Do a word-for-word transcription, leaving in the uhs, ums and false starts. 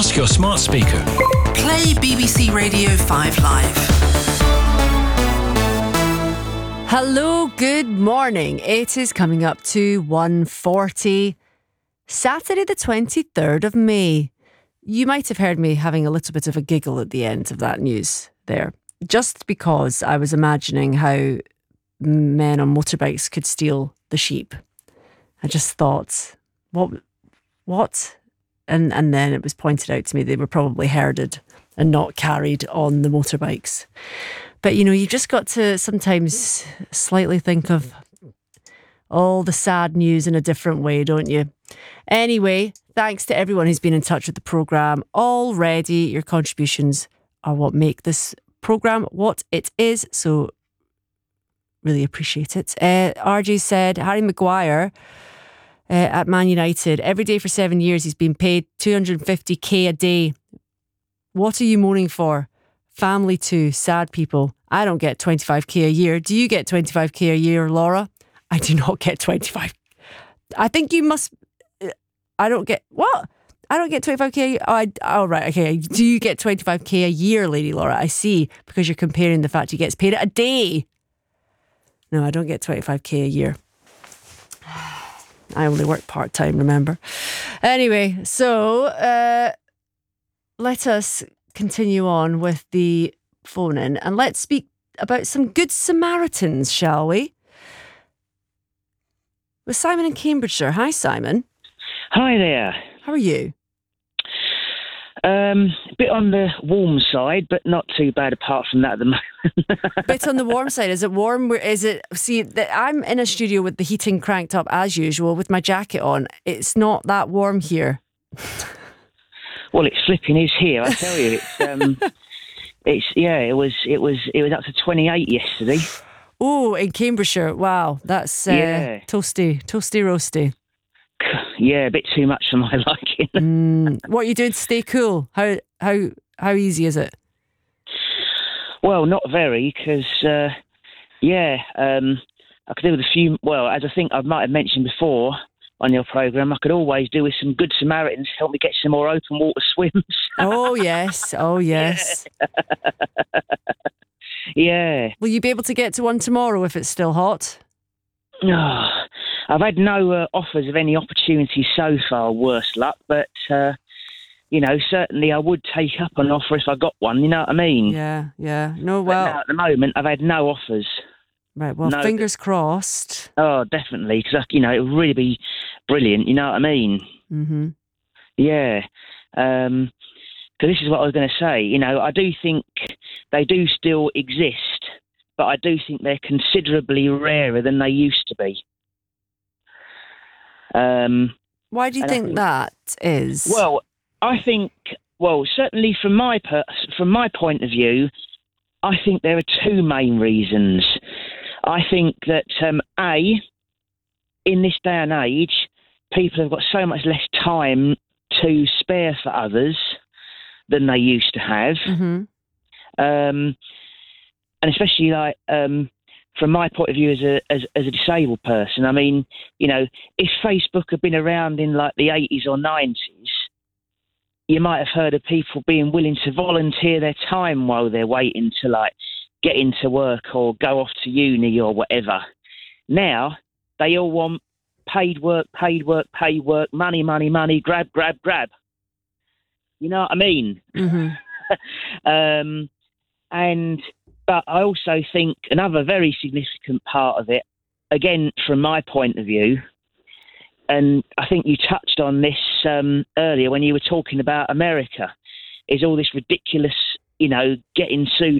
Ask your smart speaker. Play B B C Radio five Live. Hello, good morning. It is coming up to one forty, Saturday the twenty-third of May. You might have heard me having a little bit of a giggle at the end of that news there, just because I was imagining how men on motorbikes could steal the sheep. I just thought, what, what? And, and then it was pointed out to me they were probably herded and not carried on the motorbikes. But, you know, you've just got to sometimes slightly think of all the sad news in a different way, don't you? Anyway, thanks to everyone who's been in touch with the programme already. Your contributions are what make this programme what it is. So, really appreciate it. Uh, R J said, Harry Maguire uh, at Man United, every day for seven years he's been paid two hundred fifty k a day. What are you moaning for? Family too, sad people. I don't get twenty-five k a year. Do you get twenty-five k a year, Laura? I do not get twenty-five. I think you must... I don't get... What? I don't get twenty-five k a year? Oh, I, oh, right, okay. Do you get twenty-five k a year, Lady Laura? I see, because you're comparing the fact he gets paid a day. No, I don't get twenty-five k a year. I only work part-time, remember? Anyway, so uh, let us continue on with the phone-in and let's speak about some good Samaritans, shall we? With Simon in Cambridgeshire. Hi, Simon. Hi there. How are you? Um, a bit on the warm side, but not too bad apart from that at the moment. Bit on the warm side. Is it warm? Is it? See, the, I'm in a studio with the heating cranked up as usual with my jacket on. It's not that warm here. Well, it's flipping is here, I tell you. It's um, it's yeah. It was it was it was up to twenty-eight yesterday. Oh, in Cambridgeshire. Wow, that's uh, yeah. toasty, toasty, roasty. Yeah, a bit too much for my liking. mm, what are you doing to stay cool? How how how easy is it? Well, not very, because uh, yeah, um, I could do with a few. Well, as I think I might have mentioned before on your programme, I could always do with some good Samaritans to help me get some more open water swims. Oh yes, oh yes. Yeah. yeah. Will you be able to get to one tomorrow if it's still hot? Oh, I've had no uh, offers of any opportunities so far, worse luck, but, uh, you know, certainly I would take up an offer if I got one, you know what I mean? Yeah, yeah. No, well... But now, at the moment, I've had no offers. Right, well, no, fingers crossed. Oh, definitely, because, you know, it would really be brilliant, you know what I mean? Mm-hmm. Yeah. Um, because this is what I was going to say, you know, I do think they do still exist, but I do think they're considerably rarer than they used to be. Um, Why do you think, think that is? Well, I think, well, certainly from my per- from my point of view, I think there are two main reasons. I think that, um, A, in this day and age, people have got so much less time to spare for others than they used to have. Mm-hmm. Um, and especially like um, from my point of view as a as, as a disabled person, I mean, you know, if Facebook had been around in like the eighties or nineties, you might have heard of people being willing to volunteer their time while they're waiting to like get into work or go off to uni or whatever. Now they all want paid work, paid work, paid work, money, money, money, grab, grab, grab. You know what I mean? Mm-hmm. um, and but I also think another very significant part of it, again from my point of view, and I think you touched on this um, earlier when you were talking about America, is all this ridiculous, you know, getting sued